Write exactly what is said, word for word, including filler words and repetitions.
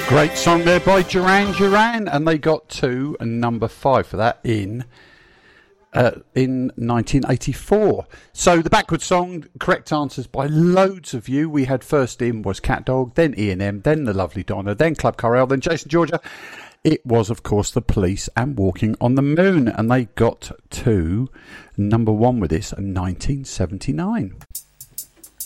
Great song there by Duran Duran, and they got to number five for that in uh, in nineteen eighty-four. So the backward song, correct answers by loads of you. We had first in was Cat Dog, then E and M, then The Lovely Donna, then Club Corral, then Jason Georgia. It was, of course, The Police and Walking on the Moon, and they got to number one with this in nineteen seventy-nine.